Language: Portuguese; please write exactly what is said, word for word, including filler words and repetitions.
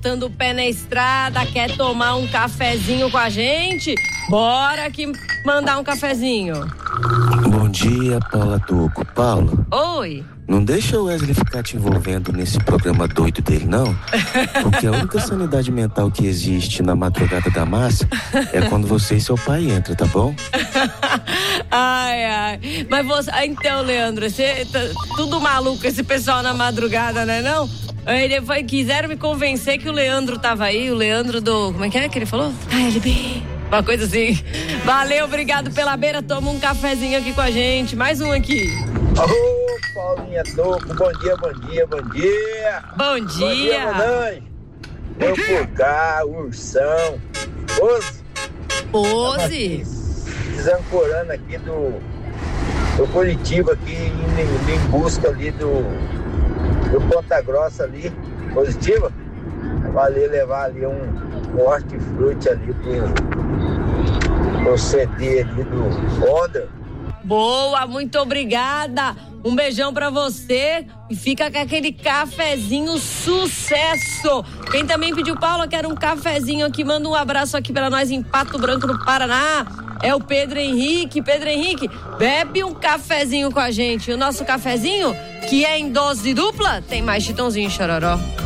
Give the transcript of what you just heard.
botando o pé na estrada, quer tomar um cafezinho com a gente? Bora aqui mandar um cafezinho. Bom dia, Paula Tuco. Paulo. Oi. Não deixa o Wesley ficar te envolvendo nesse programa doido dele, não. Porque a única sanidade mental que existe na madrugada da massa é quando você e seu pai entram, tá bom? Ai, ai. Mas você... Então, Leandro, você tá tudo maluco esse pessoal na madrugada, né, não? Ele foi, quiseram me convencer que o Leandro tava aí, o Leandro do... Como é que é que ele falou? A L B. Uma coisa assim. Valeu, obrigado pela beira. Toma um cafezinho aqui com a gente. Mais um aqui. Ô, Paulinha Toco, bom dia, bom dia, bom dia. Bom dia. Bom dia, mamãe. Eu por cá, Ursão. Pose. Pose. Desancorando aqui do, do Curitiba, aqui indo em, em busca ali do, do Ponta Grossa ali. Positiva. Valeu levar ali um, um hortifruti ali pro, pro C D ali do Honda. Boa, muito obrigada. Um beijão pra você e fica com aquele cafezinho sucesso. Quem também pediu, Paula, quer um cafezinho aqui, manda um abraço aqui pra nós em Pato Branco, no Paraná. É o Pedro Henrique. Pedro Henrique, bebe um cafezinho com a gente. O nosso cafezinho, que é em dose dupla, tem mais Chitãozinho e Chororó.